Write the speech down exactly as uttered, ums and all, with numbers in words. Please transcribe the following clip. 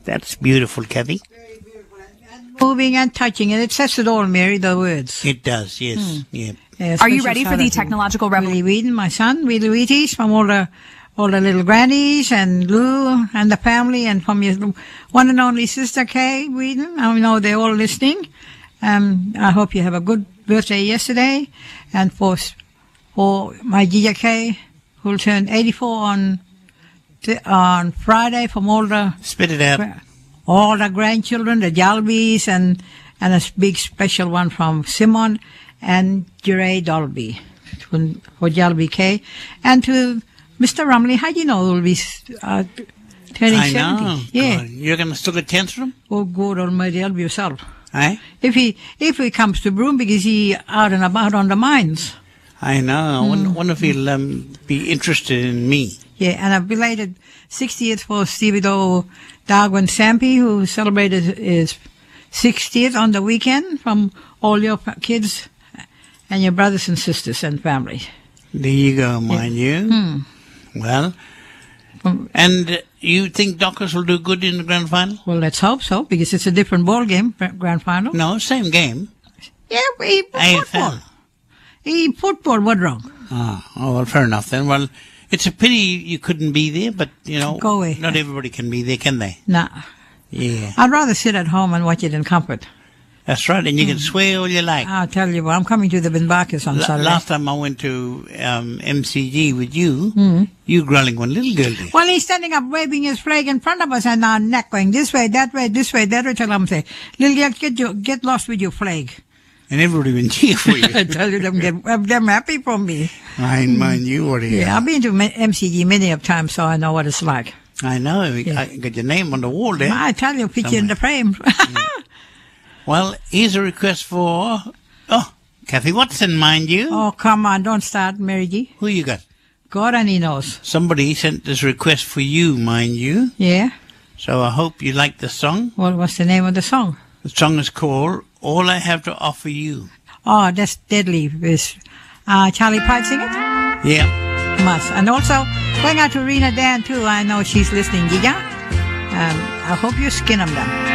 That's beautiful, Kathy. Moving and touching, and it says it all, Mary, the words. It does, yes. Mm. Yeah. Yeah, are you ready for the technological revolution? Willie Wheaton, my son, Willie Wheaties, from all the all the little grannies and Lou and the family, and from your one and only sister Kay Wheaton. I know they're all listening. Um, I hope you have a good birthday yesterday, and for for my Gia Kay, who'll turn eighty-four on on Friday, from all the spit it out. All the grandchildren, the Jalbys, and and a big special one from Simon and Jeray Dolby for Jalby K. And to Mister Rumley, how do you know will be uh, turning I seventy? Know. Yeah. God, you're going to still get tantrum? Oh, God almighty, help yourself. Eh? If he if he comes to Broome, because he out and about on the mines. I know. I wonder, mm. wonder if he'll um, be interested in me. Yeah, and a belated sixtieth for Stevie Doe Darwin Sampi, who celebrated his sixtieth on the weekend, from all your kids and your brothers and sisters and family. There you go, mind yeah. you. Hmm. Well, and uh, you think Dockers will do good in the grand final? Well, let's hope so, because it's a different ball game, grand final. No, same game. Yeah, he football. He football, what wrong? Ah, oh, well, fair enough then. Well, it's a pity you couldn't be there, but, you know, Go away. not everybody can be there, can they? Nah. Yeah. I'd rather sit at home and watch it in comfort. That's right, and you mm. can swear all you like. I'll tell you what, I'm coming to the Benbakis on L- Saturday. Last time I went to um, M C G with you, mm. you growling one little girl there. Well, he's standing up waving his flag in front of us and our neck going this way, that way, this way, that way, till I'm saying, little girl, get, your, get lost with your flag. And everybody went cheer for you. I tell you, them get, them happy for me. I mind you, what are you? Yeah, I've been to M C G many of times, so I know what it's like. I know. Yeah. I got your name on the wall there. I tell you, picture in the frame. yeah. Well, here's a request for, oh, Kathy Watson, mind you. Oh, come on, don't start, Mary G. Who you got? God and he knows. Somebody sent this request for you, mind you. Yeah. So I hope you like the song. Well, what's the name of the song? The song is called All I Have to Offer You. Oh, that's deadly. Is uh, Charlie Pride sing it? Yeah. Must. And also, going out to Rena Dan, too. I know she's listening, Giga. Um, I hope you skin them down.